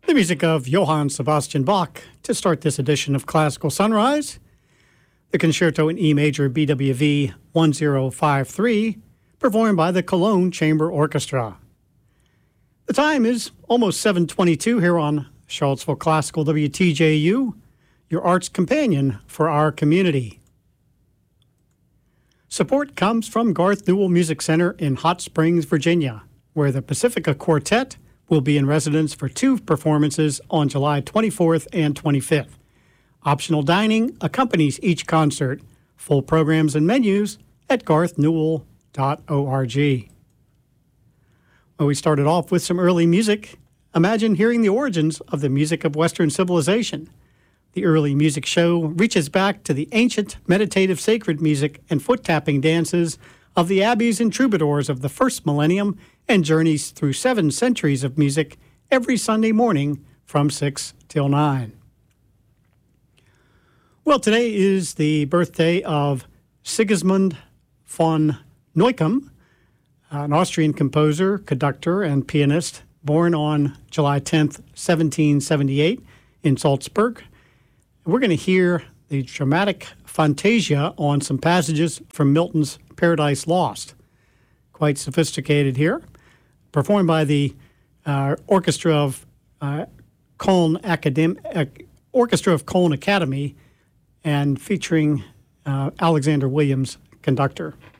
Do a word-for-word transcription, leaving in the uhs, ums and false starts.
The music of Johann Sebastian Bach to start this edition of Classical Sunrise. The Concerto in E Major B W V one zero five three, performed by the Cologne Chamber Orchestra. The time is almost seven twenty-two here on Charlottesville Classical W T J U, your arts companion for our community. Support comes from Garth Newell Music Center in Hot Springs, Virginia, where the Pacifica Quartet will be in residence for two performances on July twenty-fourth and twenty-fifth. Optional dining accompanies each concert. Full programs and menus at garth newell dot org. Well, we started off with some early music. Imagine hearing the origins of the music of Western civilization. The early music show reaches back to the ancient meditative sacred music and foot-tapping dances of the abbeys and troubadours of the first millennium and journeys through seven centuries of music every Sunday morning from six till nine. Well, today is the birthday of Sigismund von Neukomm, an Austrian composer, conductor, and pianist, born on July tenth, seventeen seventy-eight in Salzburg. We're going to hear the dramatic fantasia on some passages from Milton's Paradise Lost. Quite sophisticated here. Performed by the uh, Orchestra of uh, Cologne Academ- uh, Orchestra of Cologne Academy and featuring uh, Alexander Williams, conductor.